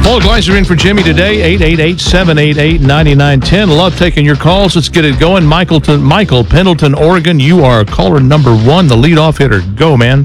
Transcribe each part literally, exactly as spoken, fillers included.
Paul Gleiser in for Jimmy today, eight eight eight, seven eight eight, nine nine one zero. Love taking your calls. Let's get it going. Michael, to, Michael, Pendleton, Oregon, you are caller number one, the leadoff hitter. Go, man.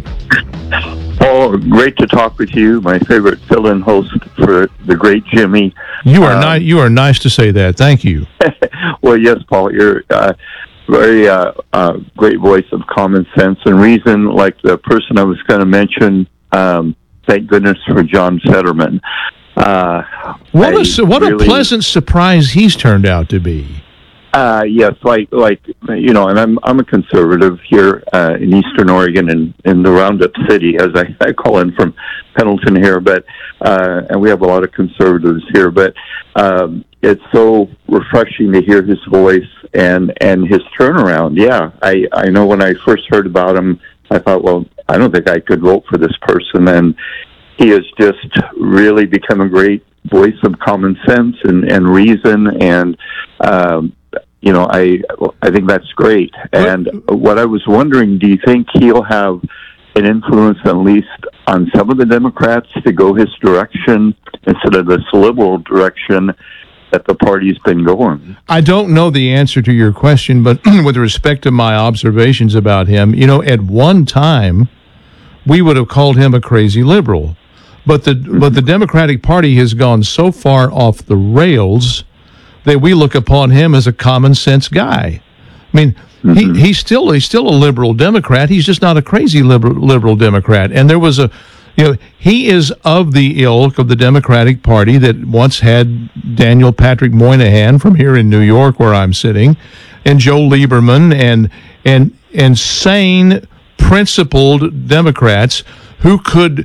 Paul, great to talk with you. My favorite fill-in host for the great Jimmy. You are, um, ni- you are nice to say that. Thank you. Well, yes, Paul, you're uh, very uh, uh, great voice of common sense and reason, like the person I was going to mention. Um, thank goodness for John Fetterman. Uh, what a, what really, a pleasant surprise he's turned out to be. Uh, yes, like, like, you know, and I'm, I'm a conservative here, uh, in Eastern Oregon and in the Roundup City, as I, I call in from Pendleton here, but, uh, and we have a lot of conservatives here, but, um, it's so refreshing to hear his voice and, and his turnaround. Yeah. I, I know when I first heard about him, I thought, well, I don't think I could vote for this person. And he has just really become a great voice of common sense and, and reason. And, um, you know, I I think that's great. And what I was wondering, do you think he'll have an influence at least on some of the Democrats to go his direction instead of this liberal direction that the party's been going? I don't know the answer to your question, but with respect to my observations about him, you know, at one time, we would have called him a crazy liberal. But the mm-hmm. but the Democratic Party has gone so far off the rails that we look upon him as a common sense guy. I mean, mm-hmm. he, he's still he's still a liberal Democrat. He's just not a crazy liberal liberal Democrat. And there was a, you know, he is of the ilk of the Democratic Party that once had Daniel Patrick Moynihan from here in New York, where I'm sitting, and Joe Lieberman, and and and sane, principled Democrats who could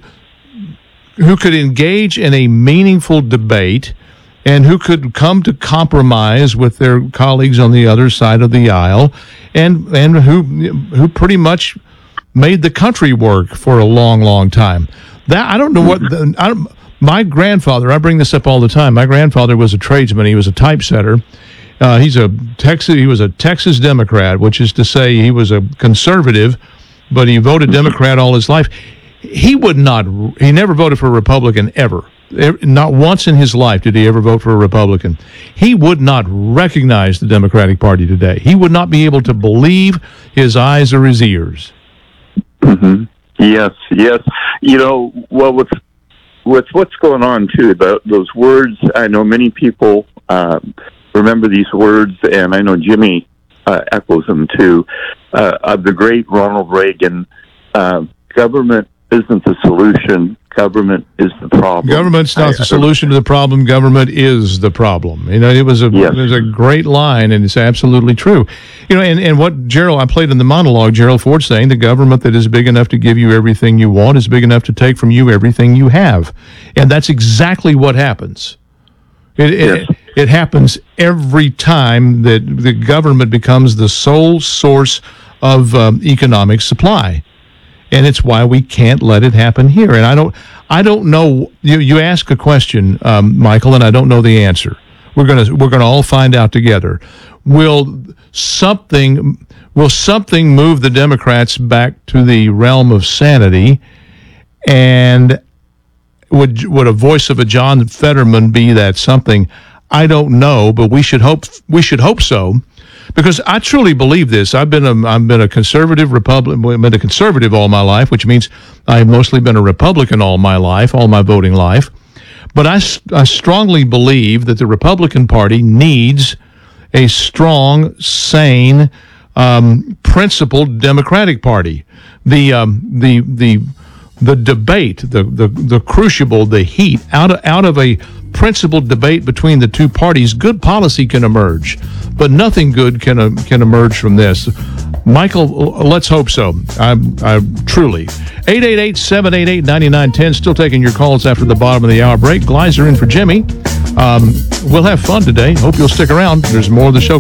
who could engage in a meaningful debate and who could come to compromise with their colleagues on the other side of the aisle, and and who who pretty much made the country work for a long, long time. That I don't know what the, I don't, my grandfather. I bring this up all the time. My grandfather was a tradesman. He was a typesetter. Uh, he's a Texas. He was a Texas Democrat, which is to say he was a conservative, but he voted Democrat all his life. He would not. He never voted for a Republican ever. Not once in his life did he ever vote for a Republican. He would not recognize the Democratic Party today. He would not be able to believe his eyes or his ears. Mm-hmm. Yes, yes. You know, well, with with what's going on too, the, those words. I know many people uh, remember these words, and I know Jimmy uh, echoes them too. Uh, of the great Ronald Reagan, uh, government isn't the solution. Government is the problem. Government's not I, the solution to the problem. Government is the problem. You know, it was a yes. it was a great line, and it's absolutely true. You know, and, and what Gerald, I played in the monologue, Gerald Ford saying, the government that is big enough to give you everything you want is big enough to take from you everything you have. And that's exactly what happens. It, yes. it, it happens every time that the government becomes the sole source of um, economic supply. And it's why we can't let it happen here. And I don't, I don't know. You, you ask a question, um, Michael, and I don't know the answer. We're gonna, we're gonna all find out together. Will something, will something move the Democrats back to the realm of sanity? And would, would a voice of a John Fetterman be that something? I don't know, but we should hope. We should hope so. Because I truly believe this. I've been a I've been a conservative Republican. I've been a conservative all my life, which means I've mostly been a Republican all my life, all my voting life. But I, I strongly believe that the Republican Party needs a strong, sane, um, principled Democratic Party. The um, the the the debate, the the the crucible, the heat out of out of a principled debate between the two parties, good policy can emerge, but nothing good can uh, can emerge from this. Michael, let's hope so. I, I truly. eight eight eight, seven eight eight, nine nine one zero. Still taking your calls after the bottom of the hour break. Gleiser in for Jimmy. Um, we'll have fun today. Hope you'll stick around. There's more of the show